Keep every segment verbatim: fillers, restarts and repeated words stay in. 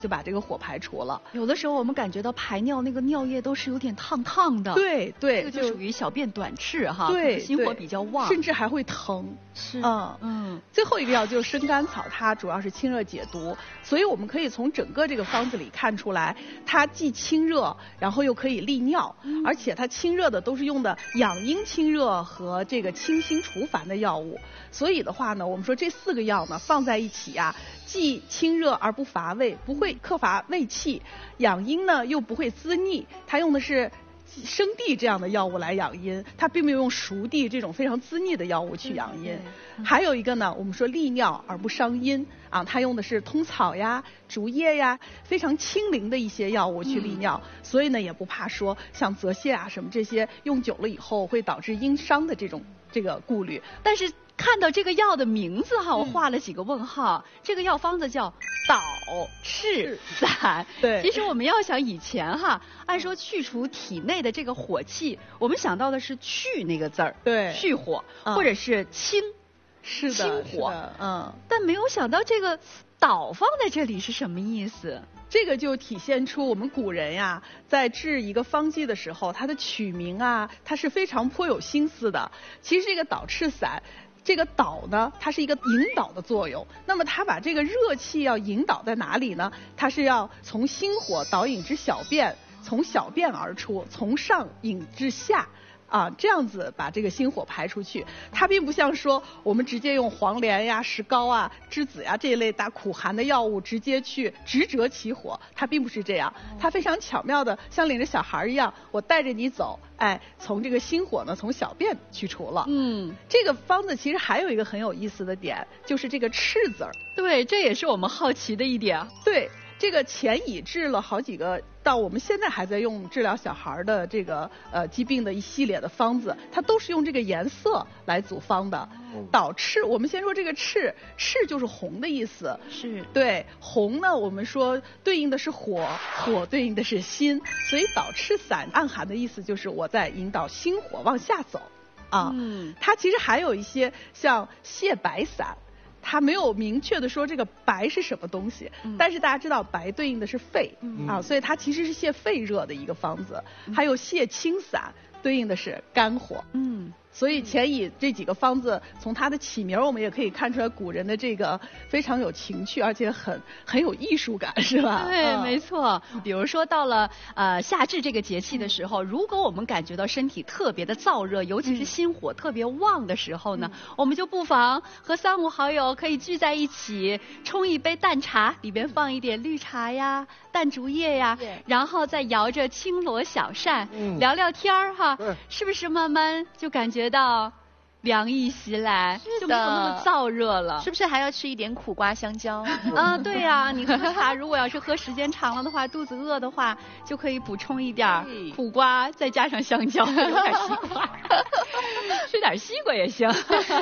就把这个火排除了。 有的时候我们感觉到排尿那个尿液都是有点烫烫的， 对对， 这个就属于小便短赤哈， 对， 心火比较旺， 甚至还会疼。 是， 嗯嗯。 最后一个药就是生甘草，它主要是清热解毒，所以我们可以从整个这个方子里看出来，它既清热，然后又可以利尿，嗯、而且它清热的都是用的养阴清热和这个清心除烦的药物。所以的话呢，我们说这四个药呢放在一起呀、啊，既清热而不乏味，不会克乏胃气；养阴呢又不会滋腻，它用的是生地这样的药物来养阴，它并没有用熟地这种非常滋腻的药物去养阴。嗯、还有一个呢，我们说利尿而不伤阴啊，它用的是通草呀、竹叶呀，非常清灵的一些药物去利尿，嗯、所以呢也不怕说像泽泻啊什么这些用久了以后会导致阴伤的这种这个顾虑。 但是看到这个药的名字哈，我画了几个问号。嗯、这个药方子叫导赤散。 对， 其实我们要想以前哈，按说去除体内的这个火气，我们想到的是去那个字儿， 对， 去火， 嗯、 或者是清， 是的， 清火， 嗯。 但没有想到这个导放在这里是什么意思？ 这个就体现出我们古人呀，在治一个方剂的时候，它的取名啊，它是非常颇有心思的。其实这个导赤散，这个导呢，它是一个引导的作用。那么它把这个热气要引导在哪里呢？它是要从心火导引至小便，从小便而出，从上引至下。啊，这样子把这个心火排出去，它并不像说我们直接用黄连呀、石膏啊、栀子呀这一类大苦寒的药物直接去直折其火，它并不是这样，它非常巧妙的像领着小孩一样，我带着你走，哎，从这个心火呢从小便去除了。 嗯， 这个方子其实还有一个很有意思的点，就是这个赤字儿。 对，这也是我们好奇的一点。 对。这个前已治了好几个，到我们现在还在用治疗小孩的这个呃疾病的一系列的方子，它都是用这个颜色来组方的。导赤，我们先说这个赤，赤就是红的意思。 是。对， 红呢，我们说对应的是火，火对应的是心，所以导赤散暗含的意思就是我在引导心火往下走啊。 嗯。 它其实还有一些像泻白散。它没有明确的说这个白是什么东西，嗯、但是大家知道白对应的是肺、嗯、啊，所以它其实是泻肺热的一个方子。嗯、还有泻清散对应的是肝火。嗯。所以前以这几个方子，从它的起名我们也可以看出来古人的这个非常有情趣，而且很很有艺术感，是吧？ 对， 嗯、 没错。比如说到了呃夏至这个节气的时候，如果我们感觉到身体特别的燥热，尤其是心火特别旺的时候呢，嗯、我们就不妨和三五好友可以聚在一起，冲一杯淡茶，里边放一点绿茶呀、淡竹叶呀，然后再摇着轻罗小扇，嗯、聊聊天儿哈，嗯、是不是慢慢就感觉觉到凉意袭来，就没有那么燥热了。 是不是还要吃一点苦瓜香蕉？ 啊，对呀、啊，你喝茶如果要是喝时间长了的话，肚子饿的话，就可以补充一点苦瓜，再加上香蕉，有点西瓜，吃点西瓜也行。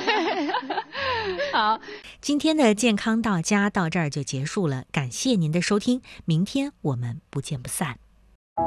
好， 今天的健康到家到这儿就结束了，感谢您的收听，明天我们不见不散。